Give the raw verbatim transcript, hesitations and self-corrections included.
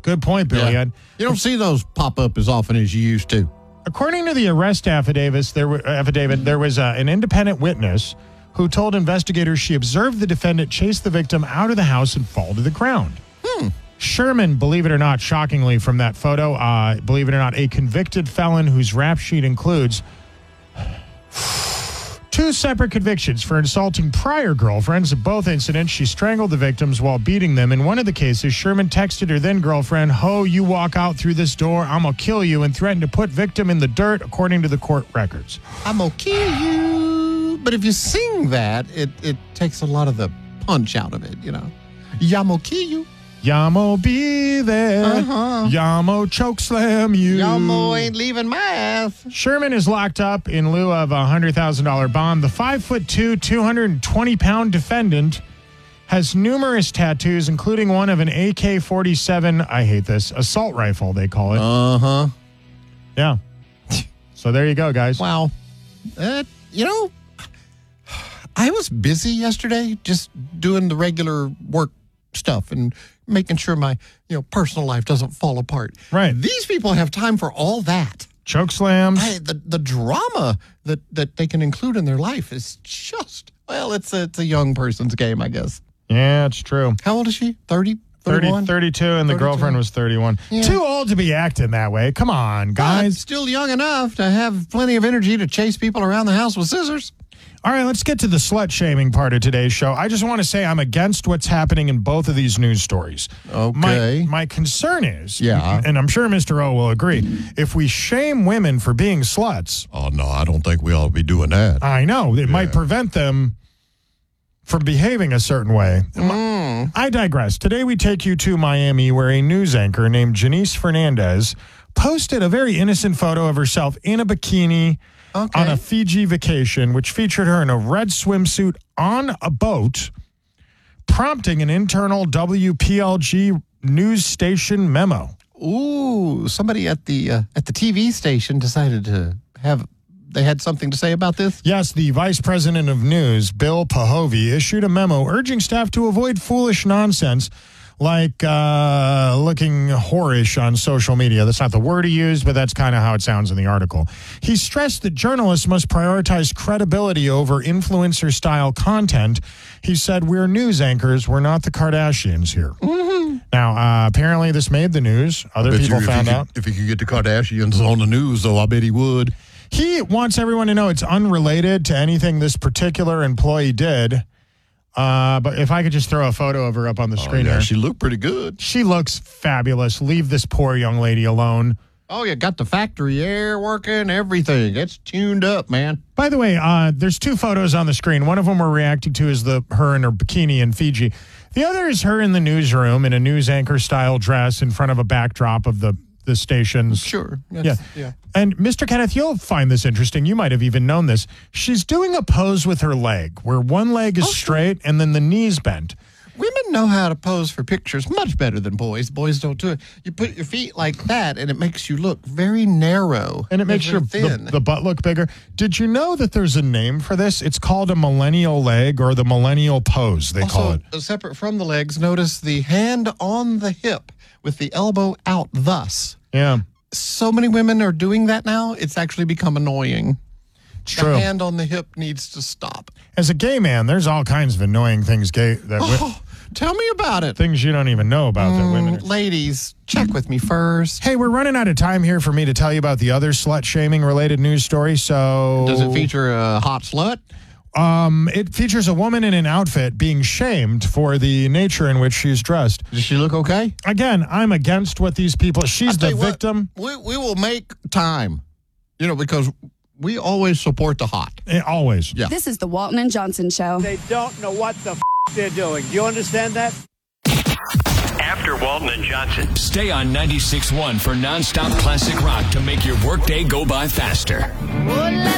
Good point, Billy. Yeah. You don't see those pop up as often as you used to. According to the arrest affidavits, there were, affidavit, there was uh, an independent witness who told investigators she observed the defendant chase the victim out of the house and fall to the ground. Hmm. Sherman, believe it or not, shockingly from that photo, uh, believe it or not, a convicted felon whose rap sheet includes two separate convictions for insulting prior girlfriends. In both incidents, she strangled the victims while beating them. In one of the cases, Sherman texted her then girlfriend, "Ho, you walk out through this door, I'm going to kill you," and threatened to put victim in the dirt, according to the court records. I'm going to kill you. But if you sing that, it, it takes a lot of the punch out of it, you know. I'm going to kill you. Yamo be there. Uh-huh. Yamo chokeslam you. Yamo ain't leaving my ass. Sherman is locked up in lieu of a one hundred thousand dollars bond. The five foot two, two hundred twenty pound defendant has numerous tattoos, including one of an A K forty-seven, I hate this, assault rifle, they call it. Uh-huh. Yeah. So there you go, guys. Wow. Uh, you know, I was busy yesterday just doing the regular work stuff and making sure my, you know, personal life doesn't fall apart. Right. These people have time for all that. Choke slams. I, the the drama that, that they can include in their life is just, well, it's a, it's a young person's game, I guess. Yeah, it's true. How old is she? thirty? thirty, thirty-two, and the thirty-two. girlfriend was thirty-one. Yeah. Too old to be acting that way. Come on, But guys. still young enough to have plenty of energy to chase people around the house with scissors. All right, let's get to the slut-shaming part of today's show. I just want to say I'm against what's happening in both of these news stories. Okay. My, my concern is, Yeah. and I'm sure Mister O will agree, if we shame women for being sluts, Oh, no, I don't think we ought to be doing that. I know, it might prevent them from behaving a certain way. Mm. I digress. Today we take you to Miami, where a news anchor named Janice Fernandez posted a very innocent photo of herself in a bikini Okay. on a Fiji vacation, which featured her in a red swimsuit on a boat, prompting an internal W P L G news station memo. Ooh, somebody at the uh, at the T V station decided to have, they had something to say about this? Yes, the vice president of news, Bill Pahovy, issued a memo urging staff to avoid foolish nonsense like uh, looking whorish on social media. That's not the word he used, but that's kind of how it sounds in the article. He stressed that journalists must prioritize credibility over influencer-style content. He said, "We're news anchors. We're not the Kardashians here." Mm-hmm. Now, uh, apparently this made the news. Other Bet people you if found he could- out. If he could get the Kardashians on the news, though, I bet he would. He wants everyone to know it's unrelated to anything this particular employee did. Uh, but if I could just throw a photo of her up on the screen yeah, here. she looked pretty good. She looks fabulous. Leave this poor young lady alone. Oh, yeah, got the factory air working, everything. It's tuned up, man. By the way, uh, there's two photos on the screen. One of them we're reacting to is the her in her bikini in Fiji. The other is her in the newsroom in a news anchor style dress in front of a backdrop of the, the station's. Sure. Yeah. That's- yeah. And Mister Kenneth, you'll find this interesting. You might have even known this. She's doing a pose with her leg where one leg is Oh, sure. straight and then the knee's bent. Women know how to pose for pictures much better than boys. Boys don't do it. You put your feet like that, and it makes you look very narrow. And it makes very your the, thin. the butt look bigger. Did you know that there's a name for this? It's called a millennial leg or the millennial pose, they call Also, it. separate from the legs, notice the hand on the hip with the elbow out thus. Yeah, So many women are doing that now, it's actually become annoying. it's The true. hand on the hip needs to stop. As a gay man, there's all kinds of annoying things gay that wi- Oh, tell me about it. things you don't even know about that women. Mm, ladies, check with me first. Hey, we're running out of time here for me to tell you about the other slut shaming related news story. So Does it feature a hot slut? Um, it features a woman in an outfit being shamed for the nature in which she's dressed. Does she look okay? Again, I'm against what these people. She's I'll tell the you what, victim. we, we will make time, you know, because we always support the hot. Eh, always. Yeah. This is the Walton and Johnson Show. They don't know what the f- they're doing. Do you understand that? After Walton and Johnson. Stay on ninety-six point one for nonstop classic rock to make your workday go by faster. Oh, let